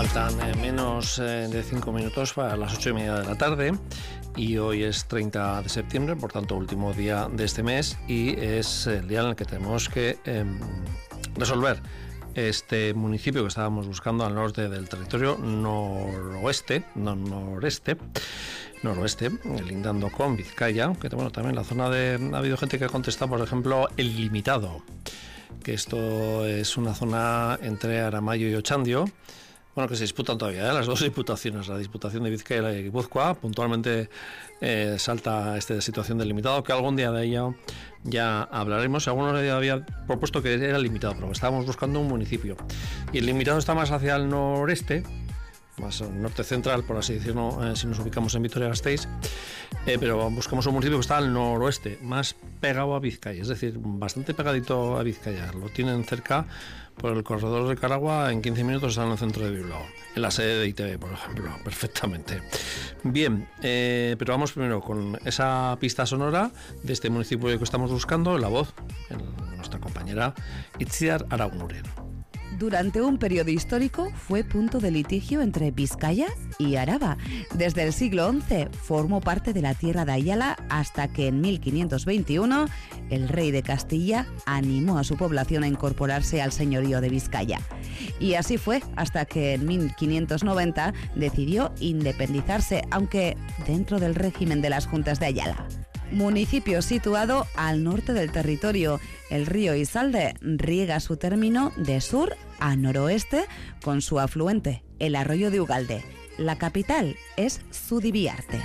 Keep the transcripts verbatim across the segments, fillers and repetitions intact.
Faltan eh, menos eh, de cinco minutos para las ocho y media de la tarde y hoy es treinta de septiembre, por tanto último día de este mes y es el día en el que tenemos que eh, resolver este municipio que estábamos buscando al norte del territorio noroeste, no noreste, noroeste, lindando con Vizcaya, que bueno, también la zona de... ha habido gente que ha contestado, por ejemplo, el Limitado, que esto es una zona entre Aramayo y Ochandio, bueno, que se disputan todavía, ¿eh? Las dos diputaciones, la Diputación de Vizcaya y la de Guipúzcoa. Puntualmente eh, salta esta situación del limitado, que algún día de ella ya hablaremos. Algunos había propuesto que era limitado, pero estábamos buscando un municipio. Y el limitado está más hacia el noreste, más al norte central, por así decirlo, eh, si nos ubicamos en Vitoria-Gasteiz, eh, pero buscamos un municipio que está al noroeste, más pegado a Vizcaya, es decir, bastante pegadito a Vizcaya. Lo tienen cerca por el corredor de Caragua, en quince minutos están en el centro de Bilbao, en la sede de I T V, por ejemplo, perfectamente. Bien, eh, pero vamos primero con esa pista sonora de este municipio que estamos buscando, la voz de nuestra compañera Itziar Araguren. Durante un periodo histórico fue punto de litigio entre Vizcaya y Araba. Desde el siglo once formó parte de la tierra de Ayala hasta que en mil quinientos veintiuno el rey de Castilla animó a su población a incorporarse al señorío de Vizcaya. Y así fue hasta que en mil quinientos noventa decidió independizarse, aunque dentro del régimen de las juntas de Ayala. Municipio situado al norte del territorio, el río Isalde riega su término de sur a noroeste con su afluente, el arroyo de Ugalde. La capital es Zubibiarte.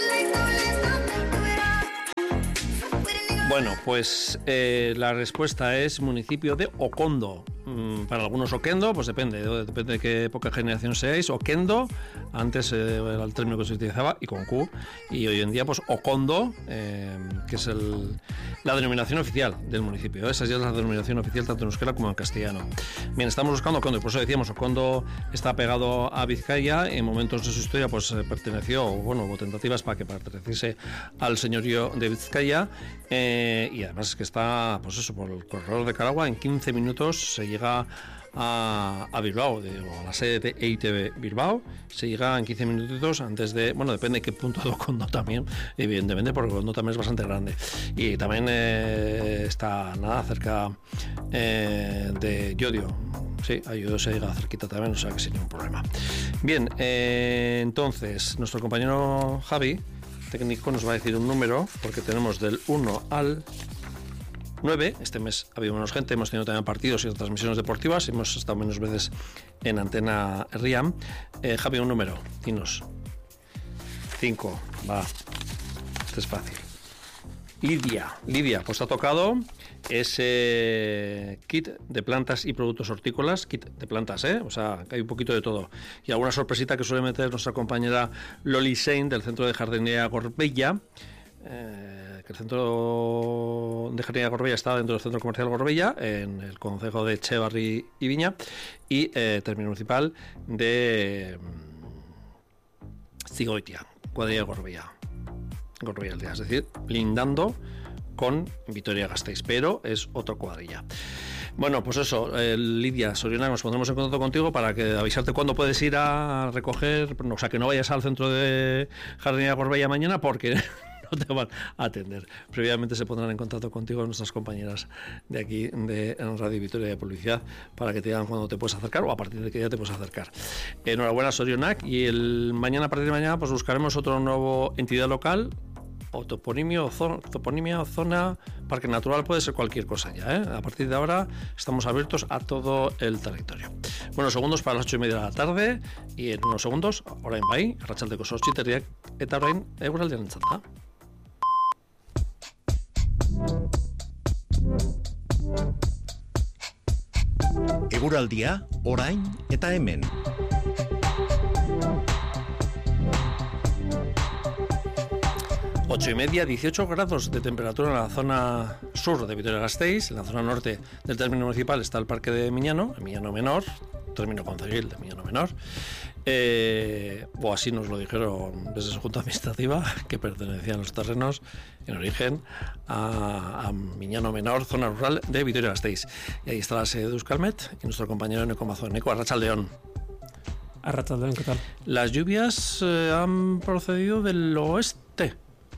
Bueno, pues eh, la respuesta es municipio de Okondo. Mm, para algunos Oquendo, pues depende, depende de qué época de generación seáis. Oquendo, antes eh, era el término que se utilizaba, y con Q, y hoy en día pues Okondo, eh, que es el, la denominación oficial del municipio. Esa ya es la denominación oficial tanto en euskera como en castellano. Bien, estamos buscando Okondo, y por eso decíamos, Okondo está pegado a Vizcaya, en momentos de su historia pues eh, perteneció, o bueno, hubo tentativas para que perteneciese al señorío de Vizcaya, eh, y además es que está, pues eso, por el corredor de Caragua, en quince minutos se llega a, a Bilbao, de, o a la sede de E I T V Bilbao, se llega en quince minutitos antes de, bueno, depende de qué punto de Okondo también, evidentemente, porque Okondo también es bastante grande. Y también eh, está nada cerca eh, de Llodio. Sí, a Llodio se llega cerquita también, o sea que sin ningún problema. Bien, eh, entonces, nuestro compañero Javi, técnico, nos va a decir un número, porque tenemos del uno al nueve. Este mes ha habido menos gente, hemos tenido también partidos y transmisiones deportivas, hemos estado menos veces en Antena Riam. eh, Javi, un número, dinos. cinco, va, este es fácil. Lidia, Lidia, pues ha tocado ese kit de plantas y productos hortícolas, kit de plantas, ¿eh? O sea, que hay un poquito de todo. Y alguna sorpresita que suele meter nuestra compañera Loli Sein del Centro de Jardinería Gorbella, eh, que el Centro de Jardinería Gorbella está dentro del Centro Comercial Gorbella, en el concejo de Echevarri y Viña, y eh, término municipal de Zigoitia, cuadrilla Gorbella. Gorbella Aldea, es decir, lindando con Vitoria-Gasteiz, pero es otra cuadrilla. Bueno, pues eso, eh, Lidia Soriona, nos pondremos en contacto contigo para que avisarte cuándo puedes ir a recoger, o sea, que no vayas al centro de Jardinería Gorbella mañana porque no te van a atender. Previamente se pondrán en contacto contigo nuestras compañeras de aquí de Radio Vitoria de Publicidad para que te digan cuándo te puedes acercar o a partir de qué día te puedes acercar. Enhorabuena, Sorionak, y el mañana, a partir de mañana, pues buscaremos otro nuevo entidad local, o toponimio, o zona, toponimia, o zona, parque natural, puede ser cualquier cosa ya, ¿eh? A partir de ahora estamos abiertos a todo el territorio. Bueno, segundos para las ocho y media de la tarde, y en unos segundos, orain bai, arratsaldeko zortzi terdiak, eta orain eguraldian entzata. Eguraldia, orain eta hemen. ocho y media, dieciocho grados de temperatura en la zona sur de Vitoria-Gasteiz. En la zona norte del término municipal está el Parque de Miñano, el Miñano Menor, término concejil de Miñano Menor. Eh, o así nos lo dijeron desde su junta administrativa, que pertenecían los terrenos en origen a, a Miñano Menor, zona rural de Vitoria-Gasteiz. Y ahí está la sede de Euskalmet y nuestro compañero Neko Mazón. Neko, arratsaldeon. Arratsaldeon, ¿qué tal? Las lluvias eh, han procedido del oeste,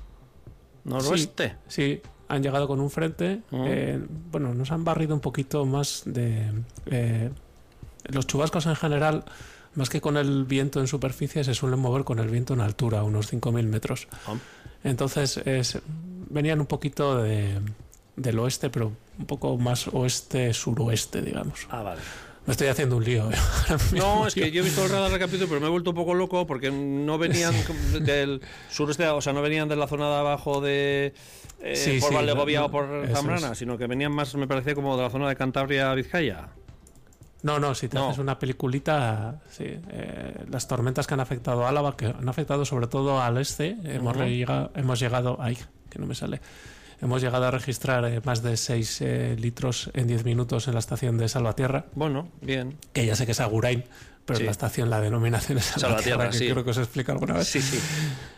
noroeste. Sí, sí, han llegado con un frente. Uh-huh. Eh, bueno, nos han barrido un poquito más de... Eh, los chubascos en general, más que con el viento en superficie, se suelen mover con el viento en altura, unos cinco mil metros. Uh-huh. Entonces, es, venían un poquito de, del oeste, pero un poco más oeste-suroeste, digamos. Ah, vale. Me estoy haciendo un lío. No, es que yo he visto el radar del capítulo, pero me he vuelto un poco loco porque no venían del sureste, o sea, no venían de la zona de abajo de eh, sí, por sí, Valdegovía no, o por Zambrana, es. sino que venían más, me parece, como de la zona de Cantabria-Vizcaya. No, no, si te no. haces una peliculita, sí. Eh, las tormentas que han afectado a Álava, que han afectado sobre todo al este, uh-huh. hemos, llegado, hemos llegado, ay, que no me sale, hemos llegado a registrar eh, más de seis eh, litros en diez minutos en la estación de Salvatierra. Bueno, bien. Que ya sé que es Agurain, pero sí. En la estación la denominación es Salvatierra, Salvatierra que sí. Creo que os he explicado alguna vez. Sí, sí.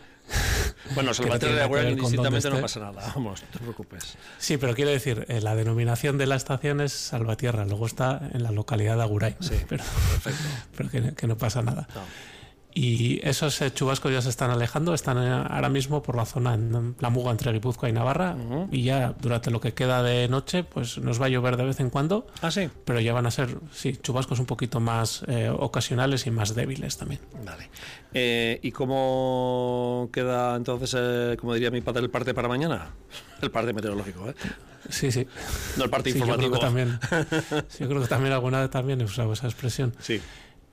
Bueno, Salvatierra de Agurain indistintamente no pasa nada, vamos, no te preocupes. Sí, pero quiero decir, eh, la denominación de la estación es Salvatierra, luego está en la localidad de Agurain. Sí, pero, perfecto. Pero que, que no pasa nada. No. Y esos eh, chubascos ya se están alejando, están eh, ahora mismo por la zona en la muga entre Guipúzcoa y Navarra, uh-huh. y ya durante lo que queda de noche pues nos va a llover de vez en cuando. Ah, sí. Pero ya van a ser, sí, chubascos un poquito más eh, ocasionales y más débiles también. Vale. Eh, ¿Y cómo queda entonces, eh, como diría mi padre, el parte para mañana? El parte meteorológico, ¿eh? Sí, sí. No el parte sí, informativo. Yo creo que también, sí, yo creo que también alguna vez también he usado esa expresión. Sí.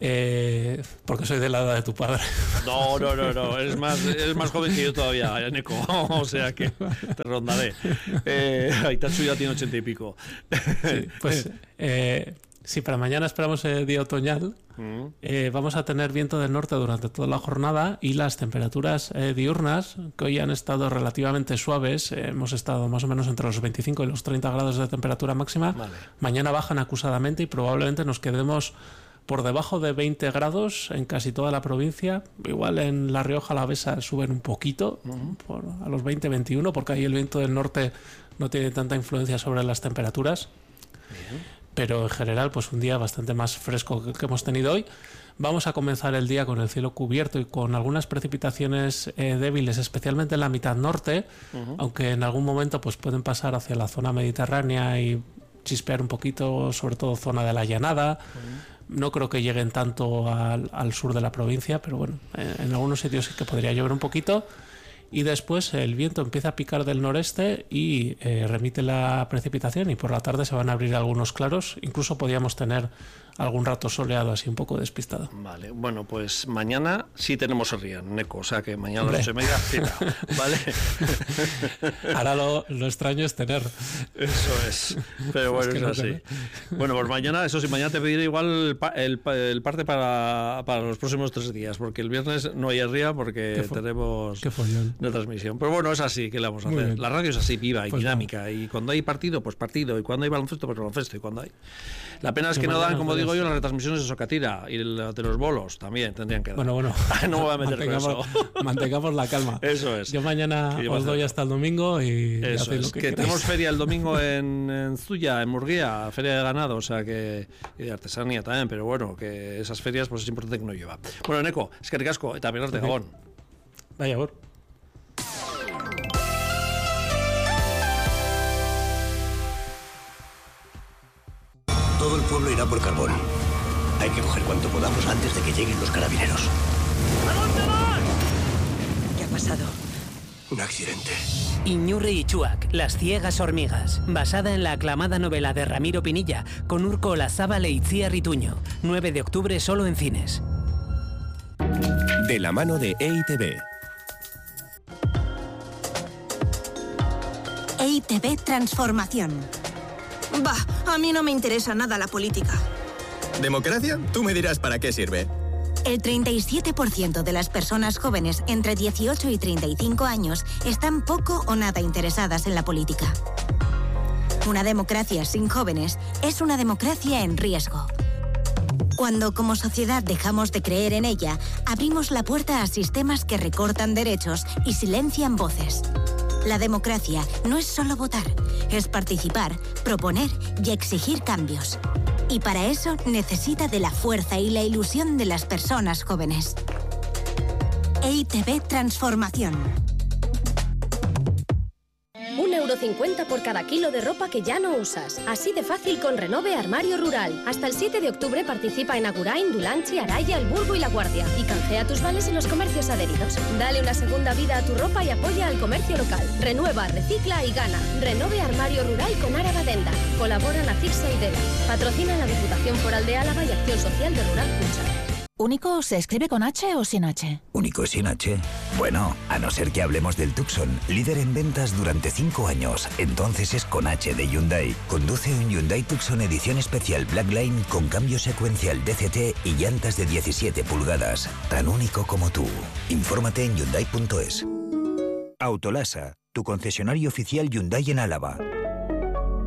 Eh, porque soy de la edad de tu padre. No, no, no, no. Eres más, eres más joven que yo todavía, Neko. O sea que te rondaré. Eh, Aitatsu ya tiene ochenta y pico. Sí, pues eh, sí, para mañana esperamos el día otoñal. Mm. Eh, vamos a tener viento del norte durante toda la jornada y las temperaturas eh, diurnas, que hoy han estado relativamente suaves, eh, hemos estado más o menos entre los veinticinco y los treinta grados de temperatura máxima. Vale. Mañana bajan acusadamente y probablemente nos quedemos por debajo de veinte grados en casi toda la provincia. Igual en La Rioja Alavesa suben un poquito, uh-huh. por, a los veinte veintiuno, porque ahí el viento del norte no tiene tanta influencia sobre las temperaturas. Bien. Pero en general, pues un día bastante más fresco que, que hemos tenido hoy. Vamos a comenzar el día con el cielo cubierto y con algunas precipitaciones eh, débiles, especialmente en la mitad norte, uh-huh. aunque en algún momento pues pueden pasar hacia la zona mediterránea y chispear un poquito, sobre todo zona de la Llanada. Uh-huh. No creo que lleguen tanto al, al sur de la provincia, pero bueno, en algunos sitios sí que podría llover un poquito. Y después el viento empieza a picar del noreste y eh, remite la precipitación, y por la tarde se van a abrir algunos claros. Incluso podríamos tener algún rato soleado así un poco despistado. Vale, bueno, pues mañana sí tenemos el Rian, Neko, o sea que mañana a las ocho y media cita, ¿vale? Ahora lo, lo extraño es tener. Eso es, pero bueno, es, que es no así. Tener. Bueno, pues mañana, eso sí, mañana te pediré igual el, el, el parte para, para los próximos tres días, porque el viernes no hay el Rian porque Qué fo- tenemos Qué follón. una transmisión. Pero bueno, es así, ¿qué le vamos a Muy hacer? Bien. La radio es así, viva y pues dinámica, no. Y cuando hay partido, pues partido, y cuando hay baloncesto, pues baloncesto, y cuando hay... La pena es que, que no dan, como digo yo, las retransmisiones de Socatira y el, de los bolos también tendrían que dar. Bueno, bueno. No me voy a meter mantengamos, con eso. Mantengamos la calma. Eso es. Yo mañana os doy hasta el domingo y eso es. Lo que, que tenemos feria el domingo en, en Zuya, en Murguía, feria de ganado, o sea que y de artesanía también, pero bueno, que esas ferias pues es importante que no lleva. Bueno, Neko, es que ricasco, eta también de Gabón. Vaya, por. Todo el pueblo irá por carbón. Hay que coger cuanto podamos antes de que lleguen los carabineros. ¿A dónde vas? ¿Qué ha pasado? Un accidente. Iñurri y Chuac, las ciegas hormigas, basada en la aclamada novela de Ramiro Pinilla, con Urko Olazábal e Itziar Rituño. nueve de octubre solo en cines. De la mano de E I T B. E I T B Transformación. Bah, a mí no me interesa nada la política. ¿Democracia? Tú me dirás para qué sirve. El treinta y siete por ciento de las personas jóvenes entre dieciocho y treinta y cinco años están poco o nada interesadas en la política. Una democracia sin jóvenes es una democracia en riesgo. Cuando como sociedad dejamos de creer en ella, abrimos la puerta a sistemas que recortan derechos y silencian voces. La democracia no es solo votar, es participar, proponer y exigir cambios. Y para eso necesita de la fuerza y la ilusión de las personas jóvenes. E I T B Transformación. un euro cincuenta por cada kilo de ropa que ya no usas. Así de fácil con Renove Armario Rural. Hasta el siete de octubre participa en Agurain, Dulanchi, Araya, El Burgo y La Guardia. Y canjea tus vales en los comercios adheridos. Dale una segunda vida a tu ropa y apoya al comercio local. Renueva, recicla y gana. Renove Armario Rural con Áraba Denda. Colaboran Acirsa y Dela. Patrocina la Diputación Foral de Álava y Acción Social de Rural Puncha. ¿Único se escribe con H o sin H? ¿Único sin H? Bueno, a no ser que hablemos del Tucson, líder en ventas durante cinco años. Entonces es con H de Hyundai. Conduce un Hyundai Tucson edición especial Blackline con cambio secuencial D C T y llantas de diecisiete pulgadas. Tan único como tú. Infórmate en Hyundai punto es. Autolasa, tu concesionario oficial Hyundai en Álava.